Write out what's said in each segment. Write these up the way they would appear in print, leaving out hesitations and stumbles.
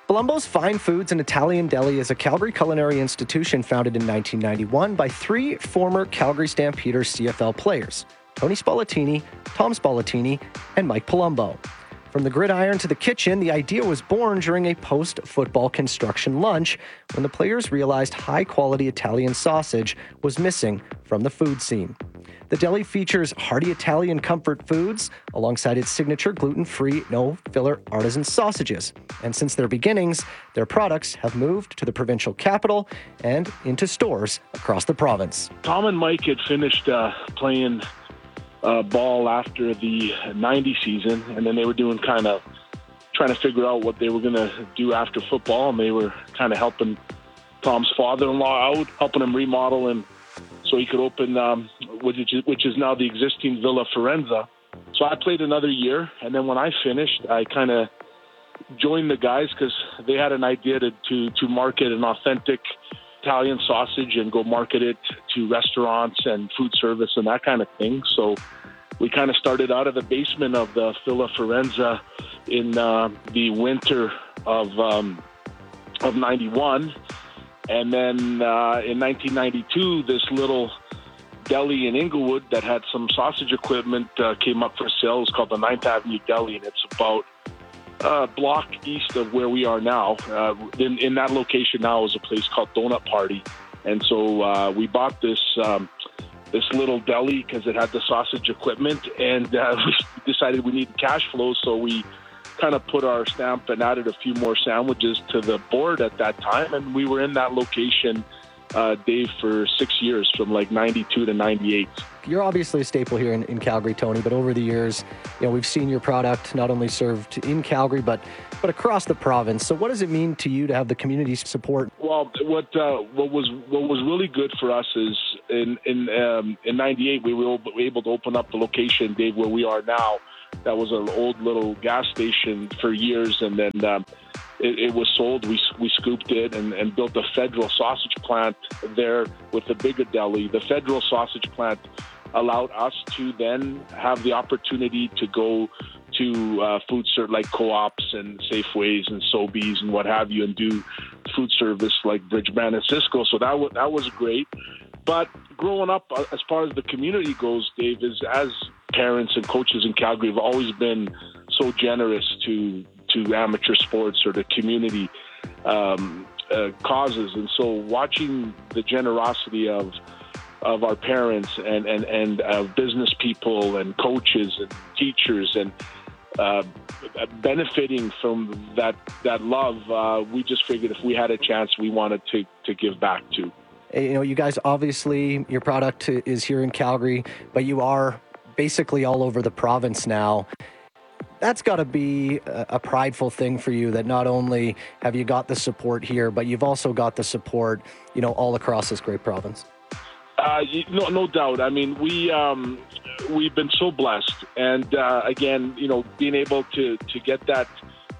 Palumbo's Fine Foods and Italian Deli is a Calgary culinary institution founded in 1991 by three former Calgary Stampeders CFL players, Tony Spallettini, Tom Spallettini, and Mike Palumbo. From the gridiron to the kitchen, the idea was born during a post-football construction lunch when the players realized high-quality Italian sausage was missing from the food scene. The deli features hearty Italian comfort foods alongside its signature gluten-free, no-filler artisan sausages. And since their beginnings, their products have moved to the provincial capital and into stores across the province. Tom and Mike had finished playing ball after the 90 season, and then they were doing kind of trying to figure out what they were going to do after football, and they were kind of helping Tom's father-in-law out, helping him remodel and so he could open, which is now the existing Villa Firenze. So I played another year, and then when I finished, I kind of joined the guys because they had an idea to market an authentic Italian sausage and go market it to restaurants and food service and that kind of thing. So we kind of started out of the basement of the Villa Firenze in the winter of 91. And then in 1992, this little deli in Inglewood that had some sausage equipment came up for sale. It's called the 9th Avenue Deli, and it's about a block east of where we are now. In that location now is a place called Donut Party. And so we bought this little deli because it had the sausage equipment, and we decided we needed cash flow, so we kind of put our stamp and added a few more sandwiches to the board at that time. And we were in that location, Dave, for 6 years, from like 92 to 98. You're obviously a staple here in Calgary, Tony, but over the years, we've seen your product not only served in Calgary, but across the province. So what does it mean to you to have the community's support? Well, what was really good for us is in 98, we were able to open up the location, Dave, where we are now. That was an old little gas station for years, and then it was sold. We scooped it and built a federal sausage plant there with the bigger deli. The federal sausage plant allowed us to then have the opportunity to go to food service like Co-ops and Safeways and Sobeys and what have you, and do food service like Bridgeman and Cisco. So that was great. But growing up, as far as the community goes, Dave, is as parents and coaches in Calgary have always been so generous to amateur sports or the community causes. And so watching the generosity of our parents and business people and coaches and teachers and benefiting from that love, we just figured if we had a chance, we wanted to give back to. You guys, obviously, your product is here in Calgary, but you are basically all over the province now. That's got to be a prideful thing for you, that not only have you got the support here, but you've also got the support, all across this great province. No doubt. I mean, we've been so blessed, and again, being able to get that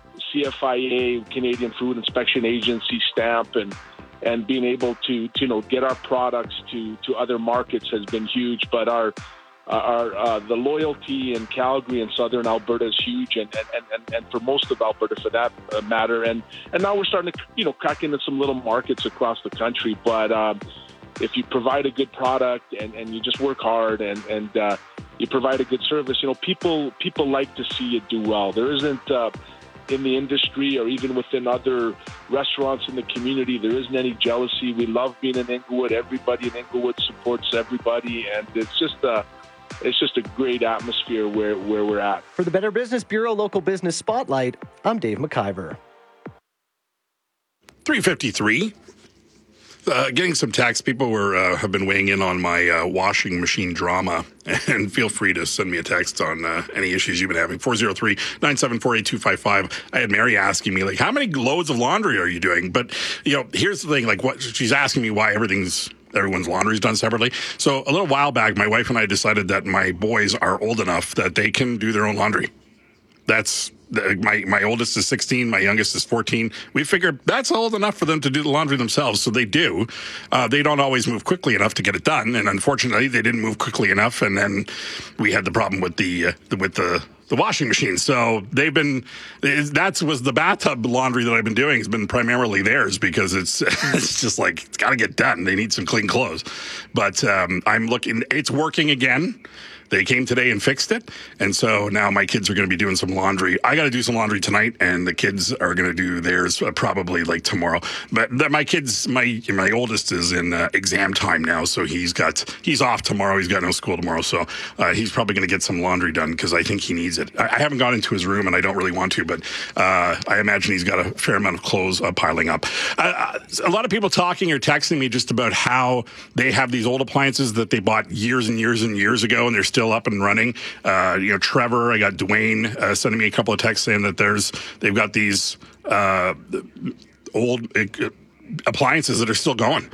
CFIA, Canadian Food Inspection Agency stamp, and being able to get our products to other markets has been huge. But the loyalty in Calgary and Southern Alberta is huge, and for most of Alberta for that matter. And now we're starting to crack into some little markets across the country. But if you provide a good product and you just work hard and you provide a good service, people like to see you do well. There isn't in the industry or even within other restaurants in the community, there isn't any jealousy. We love being in Inglewood. Everybody in Inglewood supports everybody, and it's just a great atmosphere where we're at. For the Better Business Bureau Local Business Spotlight, I'm Dave McIver. 3:53. Getting some text. People have been weighing in on my washing machine drama, and feel free to send me a text on any issues you've been having. 403-974-8255. I had Mary asking me, how many loads of laundry are you doing? But, here's the thing, what she's asking me why everyone's laundry is done separately. So a little while back, my wife and I decided that my boys are old enough that they can do their own laundry. That's my oldest is 16, my youngest is 14. We figured that's old enough for them to do the laundry themselves, so they do. They don't always move quickly enough to get it done, and unfortunately, they didn't move quickly enough. And then we had the problem with the the washing machine. So that was the bathtub laundry that I've been doing has been primarily theirs because it's just like, it's got to get done. They need some clean clothes. But I'm looking, it's working again. They came today and fixed it. And so now my kids are going to be doing some laundry. I got to do some laundry tonight, and the kids are going to do theirs probably like tomorrow. But my kids, my oldest is in exam time now. So he's off tomorrow. He's got no school tomorrow. So he's probably going to get some laundry done because I think he needs it. I haven't gone into his room, and I don't really want to, but I imagine he's got a fair amount of clothes piling up. A lot of people talking or texting me just about how they have these old appliances that they bought years and years and years ago, and they're still up and running. Trevor, I got Dwayne sending me a couple of texts saying that they've got these old appliances that are still going.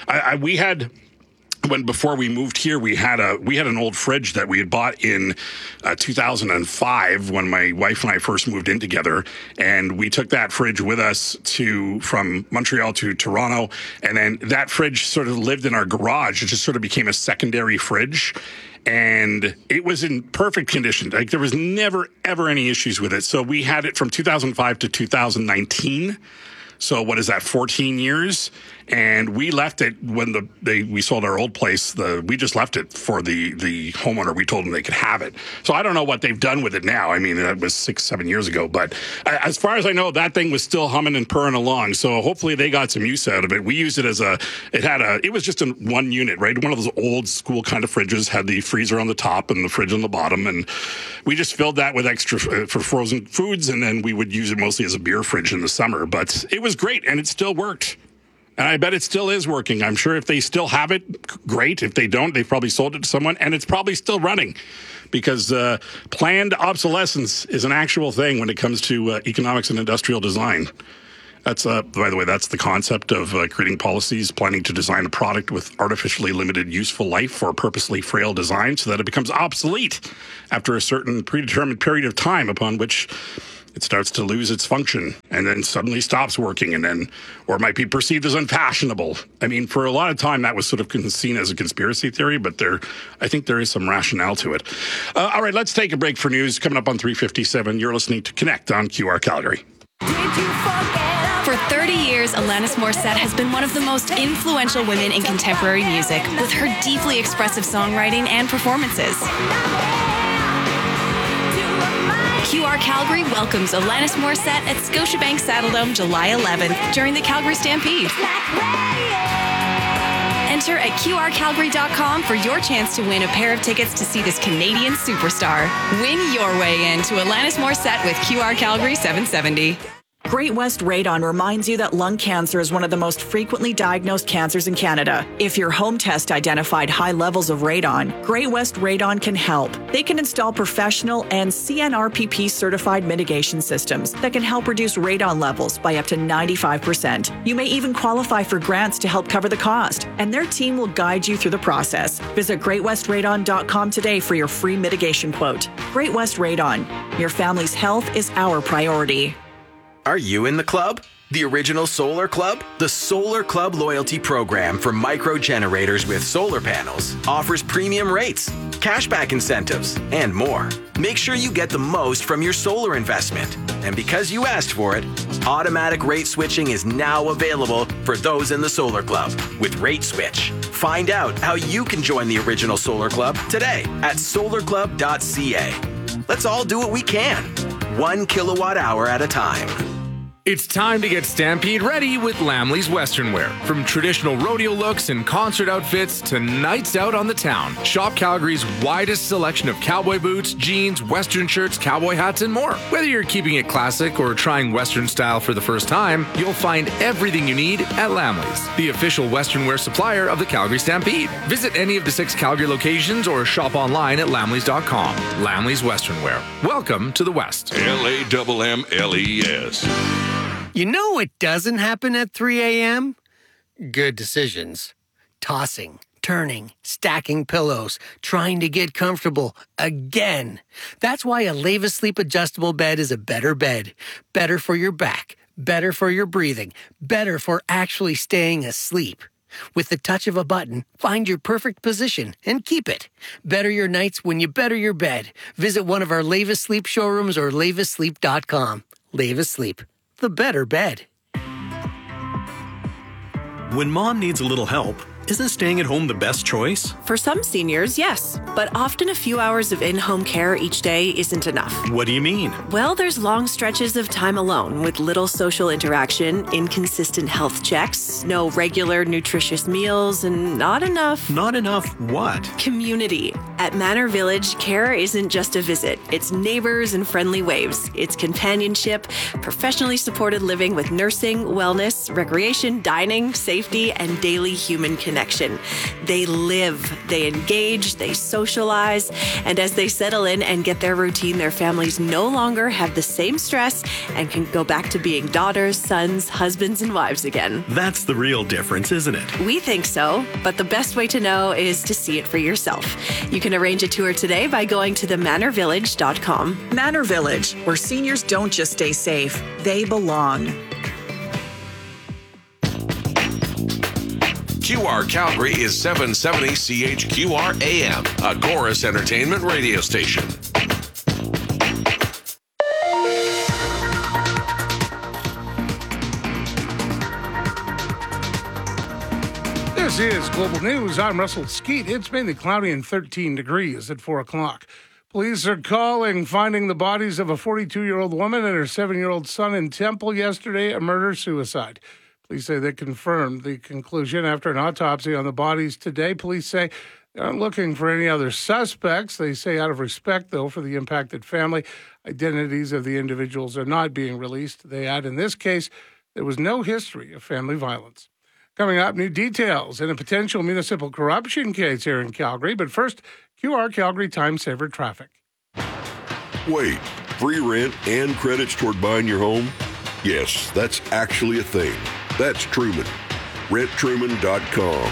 Before we moved here, we had an old fridge that we had bought in 2005 when my wife and I first moved in together, and we took that fridge with us from Montreal to Toronto, and then that fridge sort of lived in our garage. It just sort of became a secondary fridge. And it was in perfect condition. Like, there was never, ever any issues with it. So we had it from 2005 to 2019. So what is that, 14 years? And we left it when we sold our old place. We just left it for the homeowner. We told them they could have it. So I don't know what they've done with it now. I mean, that was 6-7 years ago. But as far as I know, that thing was still humming and purring along. So hopefully they got some use out of it. We used it it was just in one unit, right? One of those old school kind of fridges, had the freezer on the top and the fridge on the bottom. And we just filled that with extra for frozen foods. And then we would use it mostly as a beer fridge in the summer. But it was great, and it still worked. And I bet it still is working. I'm sure if they still have it, great. If they don't, they've probably sold it to someone, and it's probably still running because planned obsolescence is an actual thing when it comes to economics and industrial design. That's, by the way, that's the concept of creating policies, planning to design a product with artificially limited useful life or purposely frail design so that it becomes obsolete after a certain predetermined period of time upon which it starts to lose its function and then suddenly stops working or might be perceived as unfashionable. I mean, for a lot of time, that was sort of seen as a conspiracy theory, but I think there is some rationale to it. All right, let's take a break for news. Coming up on 3:57, you're listening to Connect on QR Calgary. For 30 years, Alanis Morissette has been one of the most influential women in contemporary music with her deeply expressive songwriting and performances. QR Calgary welcomes Alanis Morissette at Scotiabank Saddledome July 11th during the Calgary Stampede. Enter at QRCalgary.com for your chance to win a pair of tickets to see this Canadian superstar. Win your way in to Alanis Morissette with QR Calgary 770. Great West Radon reminds you that lung cancer is one of the most frequently diagnosed cancers in Canada. If your home test identified high levels of radon, Great West Radon can help. They can install professional and CNRPP certified mitigation systems that can help reduce radon levels by up to 95%. You may even qualify for grants to help cover the cost, and their team will guide you through the process. Visit greatwestradon.com today for your free mitigation quote. Great West Radon. Your family's health is our priority. Are you in the club? The original Solar Club? The Solar Club loyalty program for micro generators with solar panels offers premium rates, cashback incentives, and more. Make sure you get the most from your solar investment. And because you asked for it, automatic rate switching is now available for those in the Solar Club with Rate Switch. Find out how you can join the original Solar Club today at solarclub.ca. Let's all do what we can, 1 kilowatt hour at a time. It's time to get Stampede ready with Lamley's Western Wear. From traditional rodeo looks and concert outfits to nights out on the town, shop Calgary's widest selection of cowboy boots, jeans, Western shirts, cowboy hats, and more. Whether you're keeping it classic or trying Western style for the first time, you'll find everything you need at Lamley's, the official Western Wear supplier of the Calgary Stampede. Visit any of the 6 Calgary locations or shop online at lamleys.com. Lamley's Western Wear. Welcome to the West. LAMMLES. You know what doesn't happen at 3 a.m.? Good decisions. Tossing, turning, stacking pillows, trying to get comfortable again. That's why a Leva Sleep Adjustable Bed is a better bed. Better for your back, better for your breathing, better for actually staying asleep. With the touch of a button, find your perfect position and keep it. Better your nights when you better your bed. Visit one of our Levis Sleep showrooms or levisleep.com. Levis Sleep, the better bed. When mom needs a little help, isn't staying at home the best choice? For some seniors, yes. But often a few hours of in-home care each day isn't enough. What do you mean? Well, there's long stretches of time alone with little social interaction, inconsistent health checks, no regular nutritious meals, and not enough... Not enough what? Community. At Manor Village, care isn't just a visit. It's neighbors and friendly waves. It's companionship, professionally supported living with nursing, wellness, recreation, dining, safety, and daily human connection. They live, they engage, they socialize, and as they settle in and get their routine, their families no longer have the same stress and can go back to being daughters, sons, husbands, and wives again. That's the real difference, isn't it? We think so, but the best way to know is to see it for yourself. You can arrange a tour today by going to themanorvillage.com. Manor Village, where seniors don't just stay safe, they belong. QR Calgary is 770 CHQR AM, a Chorus Entertainment radio station. This is Global News. I'm Russell Skeet. It's mainly cloudy and 13 degrees at 4 o'clock. Police are finding the bodies of a 42-year-old woman and her 7-year-old son in Temple yesterday, a murder-suicide. Police say they confirmed the conclusion after an autopsy on the bodies today. Police say they aren't looking for any other suspects. They say out of respect, though, for the impacted family, identities of the individuals are not being released. They add, in this case, there was no history of family violence. Coming up, new details in a potential municipal corruption case here in Calgary. But first, QR Calgary Time Saver traffic. Wait, free rent and credits toward buying your home? Yes, that's actually a thing. That's Truman. RentTruman.com.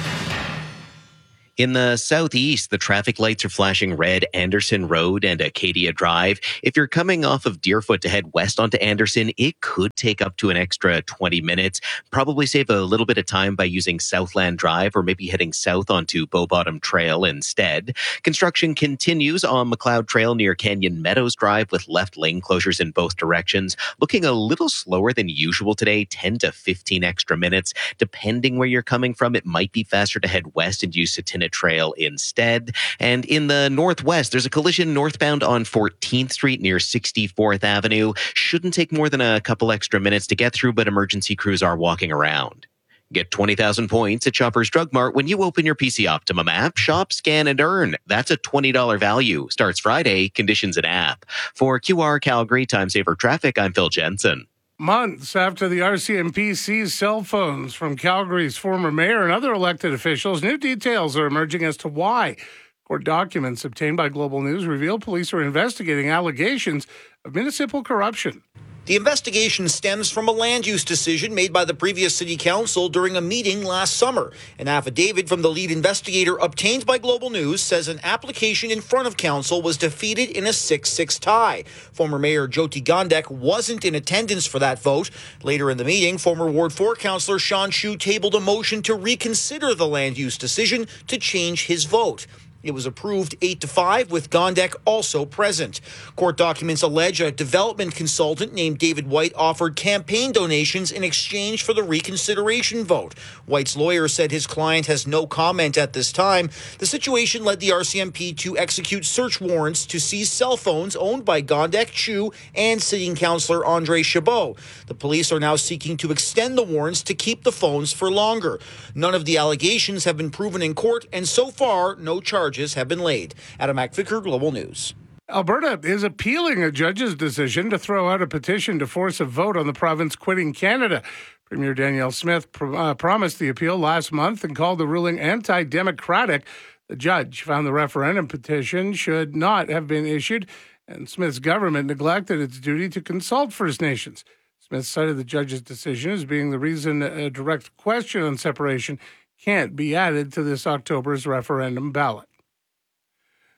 In the southeast, the traffic lights are flashing red Anderson Road and Acadia Drive. If you're coming off of Deerfoot to head west onto Anderson, it could take up to an extra 20 minutes. Probably save a little bit of time by using Southland Drive or maybe heading south onto Bow Bottom Trail instead. Construction continues on McLeod Trail near Canyon Meadows Drive with left lane closures in both directions. Looking a little slower than usual today, 10 to 15 extra minutes. Depending where you're coming from, it might be faster to head west and use Satina Trail instead. And in the northwest, there's a collision northbound on 14th Street near 64th Avenue. Shouldn't take more than a couple extra minutes to get through, but emergency crews are walking around. Get 20,000 points at Shoppers Drug Mart when you open your PC Optimum app. Shop, scan, and earn. That's a $20 value. Starts Friday. Conditions in app. For QR Calgary Time Saver Traffic, I'm Phil Jensen. Months after the RCMP seized cell phones from Calgary's former mayor and other elected officials, new details are emerging as to why. Court documents obtained by Global News reveal police are investigating allegations of municipal corruption. The investigation stems from a land use decision made by the previous city council during a meeting last summer. An affidavit from the lead investigator obtained by Global News says an application in front of council was defeated in a 6-6 tie. Former Mayor Jyoti Gondek wasn't in attendance for that vote. Later in the meeting, former Ward 4 councillor Sean Chu tabled a motion to reconsider the land use decision to change his vote. It was approved 8-5 with Gondek also present. Court documents allege a development consultant named David White offered campaign donations in exchange for the reconsideration vote. White's lawyer said his client has no comment at this time. The situation led the RCMP to execute search warrants to seize cell phones owned by Gondek, Chu, and sitting councillor Andre Chabot. The police are now seeking to extend the warrants to keep the phones for longer. None of the allegations have been proven in court, and so far, no charges have been laid. Adam McVicker, Global News. Alberta is appealing a judge's decision to throw out a petition to force a vote on the province quitting Canada. Premier Danielle Smith promised the appeal last month and called the ruling anti-democratic. The judge found the referendum petition should not have been issued, and Smith's government neglected its duty to consult First Nations. Smith cited the judge's decision as being the reason a direct question on separation can't be added to this October's referendum ballot.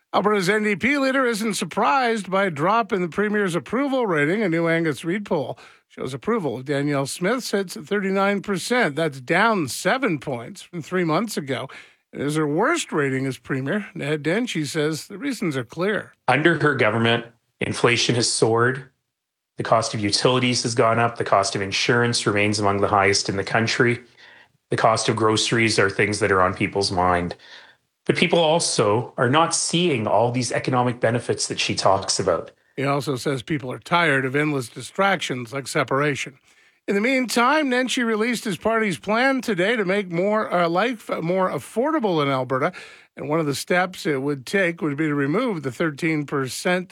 Alberta's NDP leader isn't surprised by a drop in the Premier's approval rating. A new Angus Reid poll shows approval of Danielle Smith sits at 39%. That's down 7 points from 3 months ago. It is her worst rating as Premier. Ned Denchey says the reasons are clear. Under her government, inflation has soared. The cost of utilities has gone up. The cost of insurance remains among the highest in the country. The cost of groceries are things that are on people's mind. But people also are not seeing all these economic benefits that she talks about. He also says people are tired of endless distractions like separation. In the meantime, Nenshi released his party's plan today to make life more affordable in Alberta. And one of the steps it would take would be to remove the 13 cent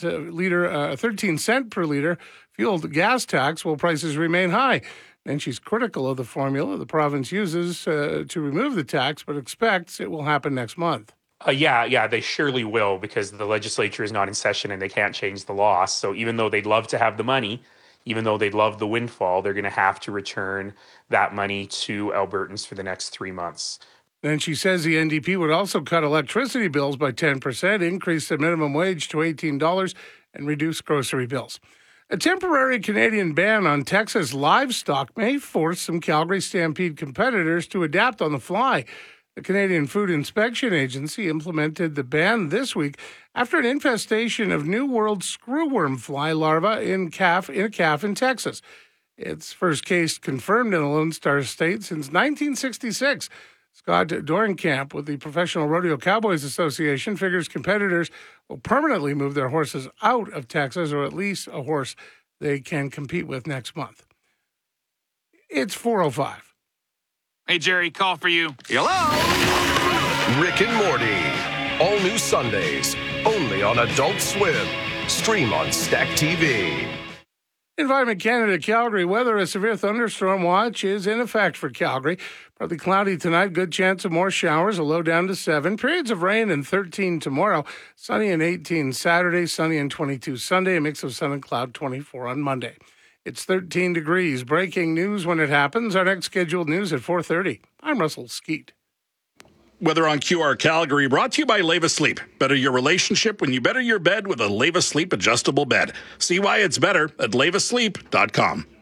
per liter fuel gas tax while prices remain high. Nenshi's critical of the formula the province uses to remove the tax, but expects it will happen next month. Yeah, they surely will, because the legislature is not in session and they can't change the law. So even though they'd love to have the money, even though they'd love the windfall, they're going to have to return that money to Albertans for the next 3 months. Then she says the NDP would also cut electricity bills by 10%, increase the minimum wage to $18, and reduce grocery bills. A temporary Canadian ban on Texas livestock may force some Calgary Stampede competitors to adapt on the fly. The Canadian Food Inspection Agency implemented the ban this week after an infestation of New World screwworm fly larvae in a calf in Texas. Its first case confirmed in a Lone Star state since 1966. Scott Dorenkamp with the Professional Rodeo Cowboys Association figures competitors will permanently move their horses out of Texas, or at least a horse they can compete with next month. It's 4:05. Hey, Jerry, call for you. Hello? Rick and Morty. All new Sundays, only on Adult Swim. Stream on Stack TV. Environment Canada Calgary weather. A severe thunderstorm watch is in effect for Calgary. Partly cloudy tonight, good chance of more showers, a low down to 7. Periods of rain and 13 tomorrow. Sunny and 18 Saturday, sunny and 22 Sunday. A mix of sun and cloud, 24 on Monday. It's 13 degrees. Breaking news when it happens. Our next scheduled news at 4:30. I'm Russell Skeet. Weather on QR Calgary, brought to you by Leva Sleep. Better your relationship when you better your bed with a Leva Sleep adjustable bed. See why it's better at levasleep.com.